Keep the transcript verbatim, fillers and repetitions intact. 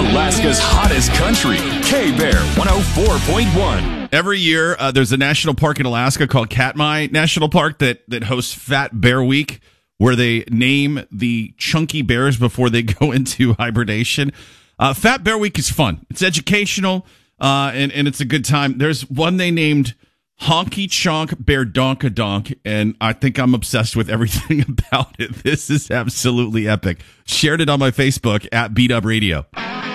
Alaska's hottest country, K-Bear one oh four point one. Every year, uh, there's a national park in Alaska called Katmai National Park that, that hosts Fat Bear Week, where they name the chunky bears before they go into hibernation. Uh, Fat Bear Week is fun. It's educational, uh, and, and it's a good time. There's one they named Honky Chonk Bear Donkadonk, and I think I'm obsessed with everything about it. This is absolutely epic. Shared it on my Facebook at Beat Up Radio.